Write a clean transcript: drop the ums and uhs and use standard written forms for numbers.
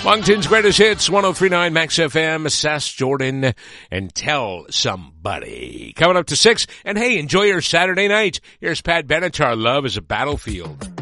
Moncton's greatest hits, 103.9 Max FM, Sass Jordan, and Tell Somebody. Coming up to 6, and hey, enjoy your Saturday night. Here's Pat Benatar, Love is a Battlefield.